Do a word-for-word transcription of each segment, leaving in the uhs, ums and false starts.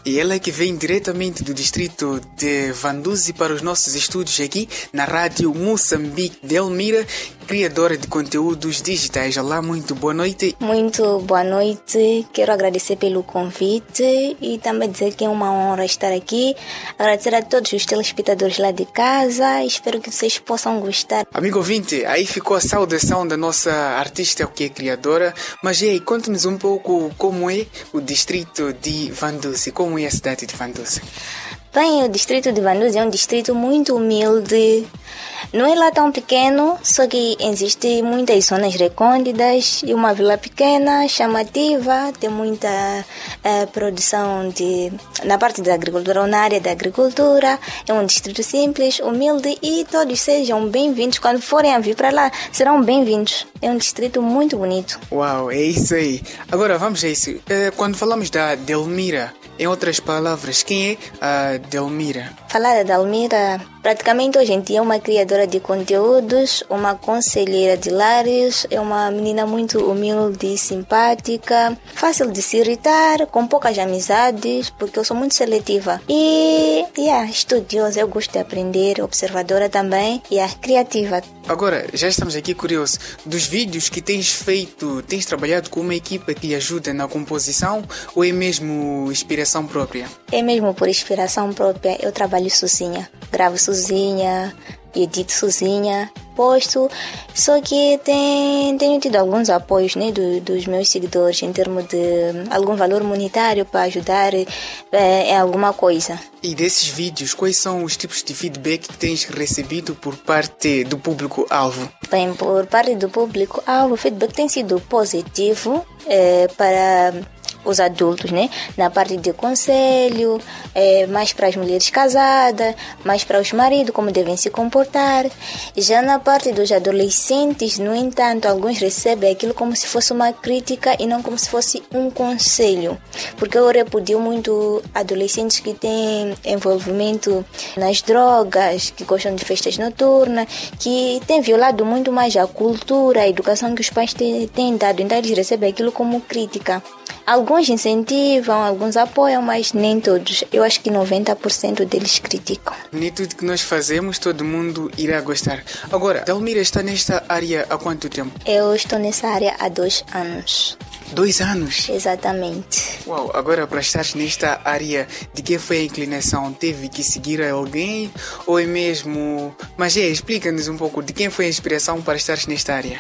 E ela que vem diretamente do distrito de Vanduzi para os nossos estúdios aqui na Rádio Moçambique de Elmira, criadora de conteúdos digitais. Olá, muito boa noite. Muito boa noite. Quero agradecer pelo convite e também dizer que é uma honra estar aqui. Agradecer a todos os telespectadores lá de casa. Espero que vocês possam gostar. Amigo ouvinte, aí ficou a saudação da nossa artista que é criadora. Mas e aí, conte-nos um pouco como é o distrito de Vanduzi, como é a cidade de Vanduzi. Bem, o distrito de Vanduzi é um distrito muito humilde. Não é lá tão pequeno, só que existem muitas zonas recônditas e uma vila pequena, chamativa, tem muita eh, produção de, na parte da agricultura ou na área da agricultura. É um distrito simples, humilde e todos sejam bem-vindos. Quando forem a vir para lá, serão bem-vindos. É um distrito muito bonito. Uau, é isso aí. Agora vamos a isso. Eh, quando falamos da Delmira, em outras palavras, quem é a Delmira? Falar da Delmira, praticamente hoje em dia é uma criadora de conteúdos, uma conselheira de lares, é uma menina muito humilde e simpática, fácil de se irritar, com poucas amizades, porque eu sou muito seletiva. E, yeah, estudiosa, eu gosto de aprender, observadora também, e yeah, criativa. Agora, já estamos aqui curiosos. Dos vídeos que tens feito, tens trabalhado com uma equipa que lhe ajuda na composição ou é mesmo inspiração própria? É mesmo por inspiração própria. Eu trabalho sozinha. Gravo sozinha, edito sozinha, posto. Só que tem, tenho tido alguns apoios, né, do, dos meus seguidores em termos de algum valor monetário para ajudar é, em alguma coisa. E desses vídeos, quais são os tipos de feedback que tens recebido por parte do público-alvo? Bem, por parte do público-alvo, o feedback tem sido positivo é, para os adultos, né? Na parte de conselho, é, mais para as mulheres casadas, mais para os maridos, como devem se comportar. Já na parte dos adolescentes, no entanto, alguns recebem aquilo como se fosse uma crítica e não como se fosse um conselho. Porque eu repudio muito adolescentes que têm envolvimento nas drogas, que gostam de festas noturnas, que têm violado muito mais a cultura, a educação que os pais têm, têm dado. Então eles recebem aquilo como crítica. Alguns incentivam, alguns apoiam, mas nem todos. Eu acho que noventa por cento deles criticam. Nem tudo que nós fazemos, todo mundo irá gostar. Agora, Delmira está nesta área há quanto tempo? Eu estou nessa área há dois anos. Dois anos? Exatamente. Uau, agora para estar nesta área, de que foi a inclinação? Teve que seguir alguém ou é mesmo... Mas é, explica-nos um pouco de quem foi a inspiração para estar nesta área.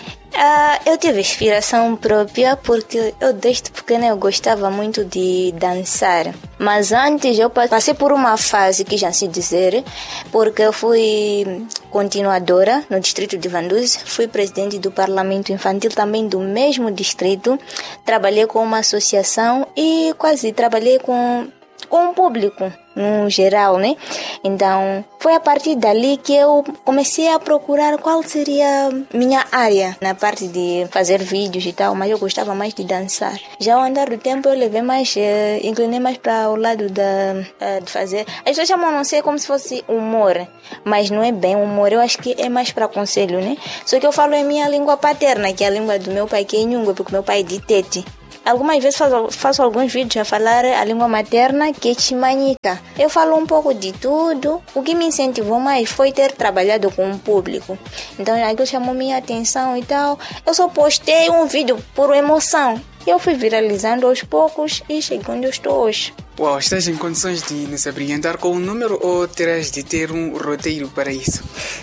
Uh, eu tive inspiração própria porque eu desde pequena eu gostava muito de dançar. Mas antes eu passei por uma fase, que já se dizer, porque eu fui continuadora no distrito de Vanduzi, fui presidente do parlamento infantil também do mesmo distrito, trabalhei com uma associação e quase trabalhei com, com o público no geral, né? Então, foi a partir dali que eu comecei a procurar qual seria minha área na parte de fazer vídeos e tal, mas eu gostava mais de dançar. Já ao andar do tempo eu levei mais, eh, inclinei mais para o lado da, eh, de fazer. As pessoas chamam, não sei, como se fosse humor, mas não é bem humor, eu acho que é mais para conselho, né? Só que eu falo em minha língua paterna, que é a língua do meu pai, que é Nhungwe, porque meu pai é de Tete. Algumas vezes faço, faço alguns vídeos a falar a língua materna, que é Chimanhika. Eu falo um pouco de tudo. O que me incentivou mais foi ter trabalhado com o público. Então aquilo chamou minha atenção e tal. Eu só postei um vídeo por emoção. Eu fui viralizando aos poucos e cheguei onde eu estou hoje. Uau, estás em condições de nos abrilhantar com um número ou terás de ter um roteiro para isso?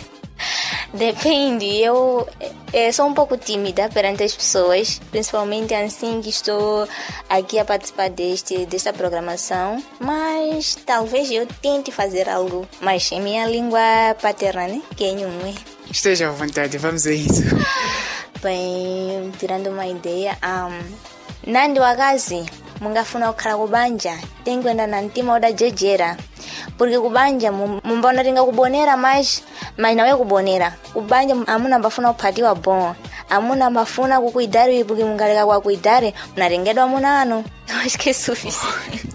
Depende, eu, eu sou um pouco tímida perante as pessoas, principalmente assim que estou aqui a participar deste, desta programação, mas talvez eu tente fazer algo mais em minha língua paterna, né? Que é Nhungwe. Esteja à vontade, vamos a isso. Bem, tirando uma ideia, um, Nandi wakazi mungafuna kukhala kubanja tenkwenda na mtima udajejera porque kubanja mumbona ringa kubonera mas mas nawe kubonera kubanja amuna mbafuna kuphatiwa bom amuna mbafuna kukuidari porque mungaleka kwa kuidari mnarengedwa munano. Eu acho que é suficiente.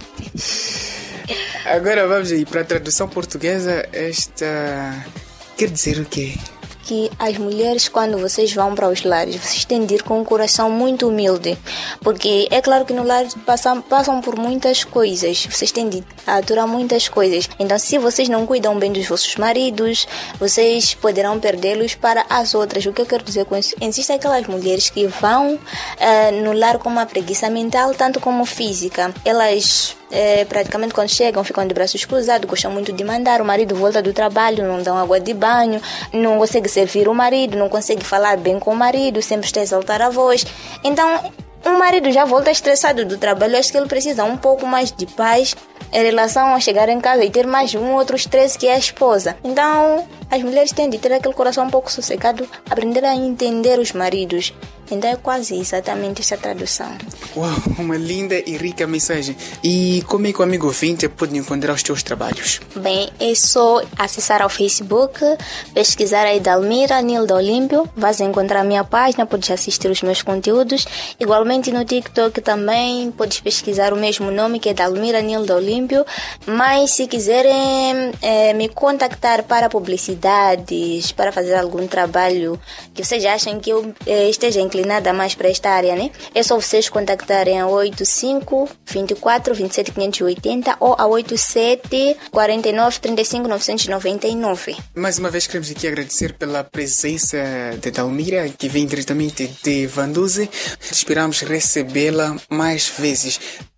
Agora vamos aí para a tradução portuguesa. Esta quer dizer o quê? que as mulheres, quando vocês vão para os lares, vocês têm de ir com um coração muito humilde, porque é claro que no lar passam, passam por muitas coisas, vocês têm de aturar muitas coisas. Então, se vocês não cuidam bem dos vossos maridos, vocês poderão perdê-los para as outras. O que eu quero dizer com isso? Existem aquelas mulheres que vão uh, no lar com uma preguiça mental, tanto como física. Elas É, praticamente quando chegam ficam de braços cruzados, gostam muito de mandar, o marido volta do trabalho, não dão água de banho, não consegue servir o marido, não consegue falar bem com o marido, sempre está a exaltar a voz. Então o marido já volta estressado do trabalho. Acho que ele precisa um pouco mais de paz em relação a chegar em casa e ter mais um outro estresse que é a esposa. Então as mulheres têm de ter aquele coração um pouco sossegado, aprender a entender os maridos. Então é quase exatamente essa tradução. Uau, uma linda e rica mensagem. E como é que o amigo ouvinte pode encontrar os teus trabalhos? Bem, é só acessar ao Facebook, pesquisar aí Dalmira Nilda Olímpio, vais encontrar a minha página, podes assistir os meus conteúdos. Igualmente no TikTok também podes pesquisar o mesmo nome, que é Dalmira Nilda Olímpio. Mas se quiserem é, me contactar para publicidades, para fazer algum trabalho que vocês acham que eu é, esteja inclinado nada mais para esta área, né? É só vocês contactarem a oito cinco, vinte e quatro, vinte e sete, quinhentos e oitenta ou a oito sete, quarenta e nove, trinta e cinco, novecentos e noventa e nove. Mais uma vez queremos aqui agradecer pela presença de Dalmira, que vem diretamente de Vanduzi. Esperamos recebê-la mais vezes.